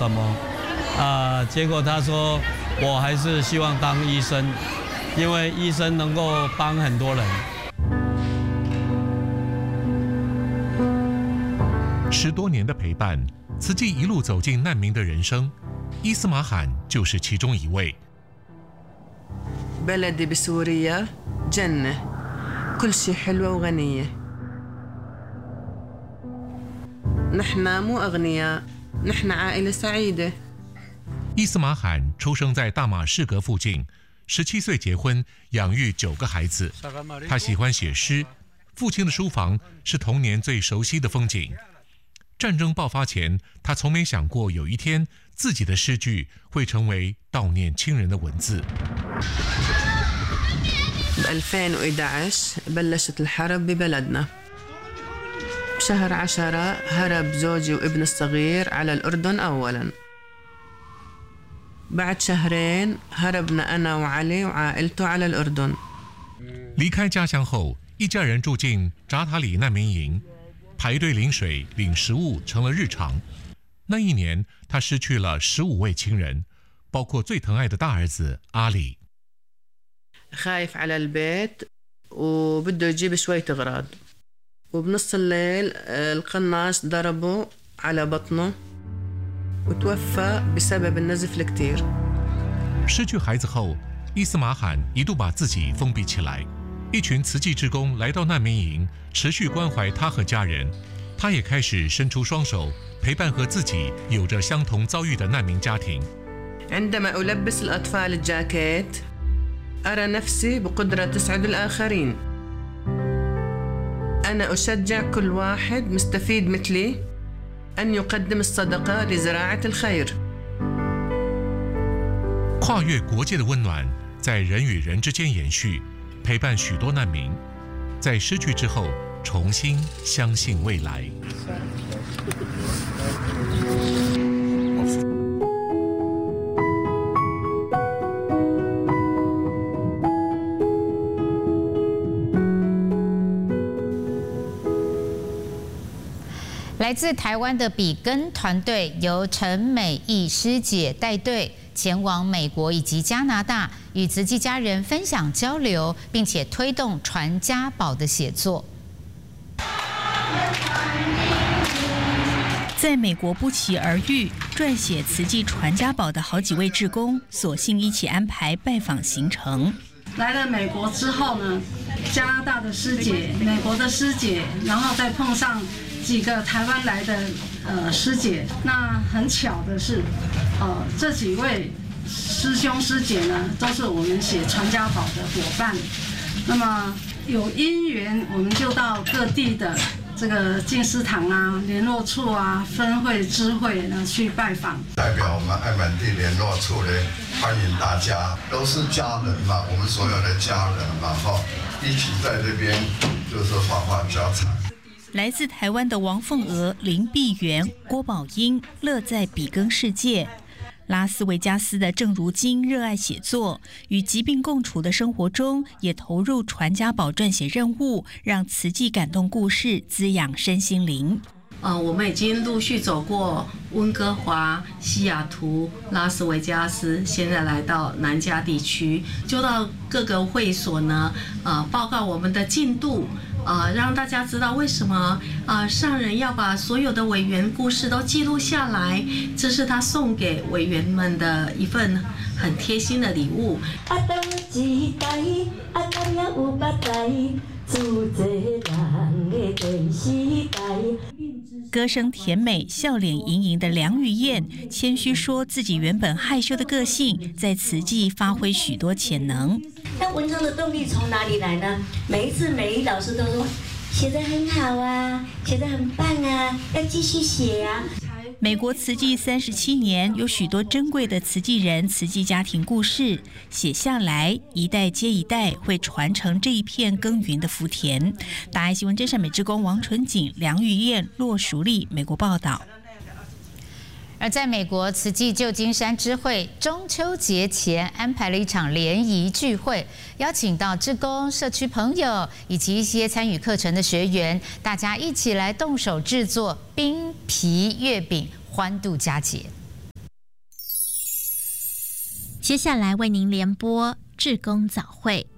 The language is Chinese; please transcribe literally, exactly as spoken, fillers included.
怎么啊、呃？结果他说我还是希望当医生，因为医生能够帮很多人。 十多年的陪伴，慈济一路走进难民的人生，伊斯玛罕就是其中一位。 بلدي بسوريا جنة كل شيء حلوة وغنية نحن مو أغنياء نحن عائلة سعيدة。 伊斯玛罕出生在大马士革附近，十七岁结婚，养育九个孩子。他喜欢写诗，父亲的书房是童年最熟悉的风景。战争爆发前，他从没想过有一天自己的诗句会成为悼念亲人的文字。 ب ألفين وإحدى عشر بلشت الحرب ببلدنا. بشهر عشرة هرب زوجي وابني الصغير على الأردن أولاً. بعد شهرين هربنا أنا وعلي وعائلته على الأردن. 离开家乡后，一家人住进扎塔里难民营，排队领水、领食物成了日常。那一年，他失去了十五位亲人，包括最疼爱的大儿子阿里。 خايف على البيت وبده يجيب شوية أغراض وبنص الليل القناص ضربه على بطنه وتوفى بسبب النزف الكتير。 失去孩子后，伊斯玛罕一度把自己封闭起来。一群慈济志工来到难民营，持续关怀他和家人。他也开始伸出双手，陪伴和自己有着相同遭遇的难民家庭。 عندما ألبس الأطفال الجاكيت أرى نفسي بقدرة تسعد الآخرين. أنا أشجع كل واحد مستفيد مثلي أن يقدم الصدقة لزراعة الخير。 跨越国界的温暖，在人与人之间延续，陪伴许多难民，在失去之后重新相信未来。 来自台湾的比根团队由陈美义师姐带队前往美国以及加拿大，与慈济家人分享交流，并且推动传家宝的写作。 在美国不期而遇，撰写慈济传家宝的好几位志工，索性一起安排拜访行程。 来了美国之后呢，加拿大的师姐、美国的师姐，然后再碰上几个台湾来的呃师姐。那很巧的是，呃这几位师兄师姐呢，都是我们写传家宝的伙伴。那么有因缘，我们就到各地的这个静思堂啊、联络处啊、分会、支会呢去拜访。 代表我们爱满地联络处呢，欢迎大家，都是家人嘛，我们所有的家人嘛，哈，一起在这边就是花花交彩。 来自台湾的王凤娥、林碧媛、郭宝英乐在比根世界。拉斯维加斯的郑如金热爱写作，与疾病共处的生活中，也投入传家宝撰写任务，让慈济感动故事滋养身心灵。 呃，我们已经陆续走过温哥华、西雅图、拉斯维加斯，现在来到南加地区，就到各个会所呢，呃，报告我们的进度。呃，让大家知道为什么呃上人要把所有的委员故事都记录下来，这是他送给委员们的一份很贴心的礼物。 歌声甜美、笑脸盈盈的梁玉燕，谦虚说自己原本害羞的个性，在慈济发挥许多潜能。 那文章的动力从哪里来呢？每一次美丽老师都说写得很好啊，写得很棒啊，要继续写啊。 美国慈济三十七年，有许多珍贵的慈济人、慈济家庭故事写下来，一代接一代，会传承这一片耕耘的福田。大爱新闻真善美志工王纯景、梁玉燕、骆淑丽，美国报道。 而在美国，慈济旧金山支会中秋节前安排了一场联谊聚会，邀请到志工、社区朋友以及一些参与课程的学员，大家一起来动手制作冰皮月饼，欢度佳节。 接下来为您联播志工早会。